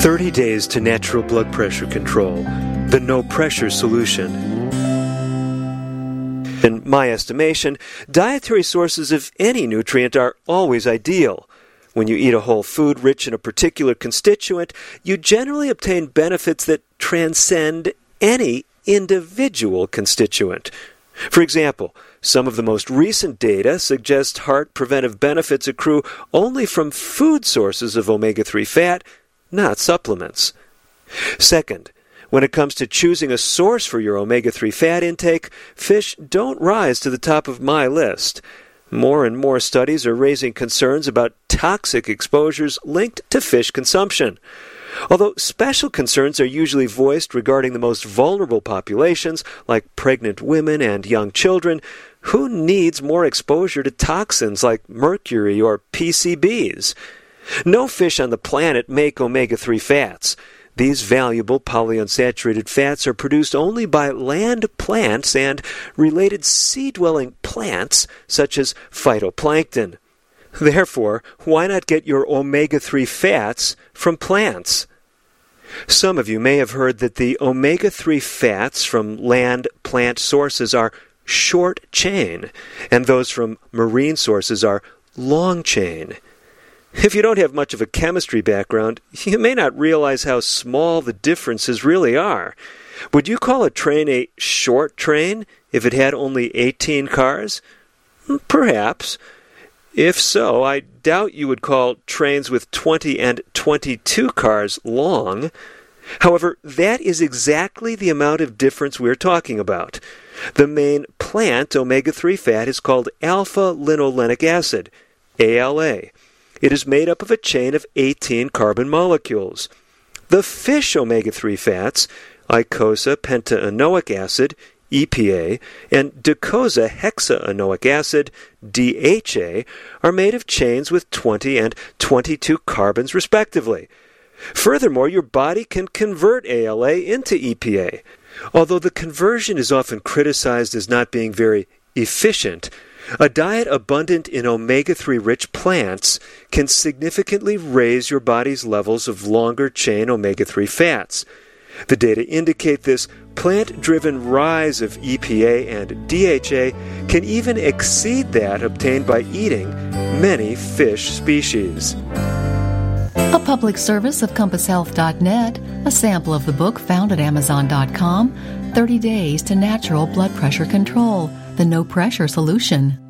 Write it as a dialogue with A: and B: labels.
A: 30 Days to Natural Blood Pressure Control, the no-pressure solution. In my estimation, dietary sources of any nutrient are always ideal. When you eat a whole food rich in a particular constituent, you generally obtain benefits that transcend any individual constituent. For example, some of the most recent data suggest heart preventive benefits accrue only from food sources of omega-3 fat, not supplements. Second, when it comes to choosing a source for your omega-3 fat intake, fish don't rise to the top of my list. More and more studies are raising concerns about toxic exposures linked to fish consumption. Although special concerns are usually voiced regarding the most vulnerable populations, like pregnant women and young children, who needs more exposure to toxins like mercury or PCBs? No fish on the planet make omega-3 fats. These valuable polyunsaturated fats are produced only by land plants and related sea-dwelling plants such as phytoplankton. Therefore, why not get your omega-3 fats from plants? Some of you may have heard that the omega-3 fats from land plant sources are short chain, and those from marine sources are long chain. If you don't have much of a chemistry background, you may not realize how small the differences really are. Would you call a train a short train if it had only 18 cars? Perhaps. If so, I doubt you would call trains with 20 and 22 cars long. However, that is exactly the amount of difference we're talking about. The main plant omega-3 fat is called alpha-linolenic acid, ALA. It is made up of a chain of 18 carbon molecules. The fish omega-3 fats, eicosapentaenoic acid, EPA, and docosahexaenoic acid, DHA, are made of chains with 20 and 22 carbons respectively. Furthermore, your body can convert ALA into EPA. Although the conversion is often criticized as not being very efficient, a diet abundant in omega-3 rich plants can significantly raise your body's levels of longer-chain omega-3 fats. The data indicate this plant-driven rise of EPA and DHA can even exceed that obtained by eating many fish species.
B: A public service of CompassHealth.net, a sample of the book found at Amazon.com, 30 Days to Natural Blood Pressure Control, the No Pressure Solution.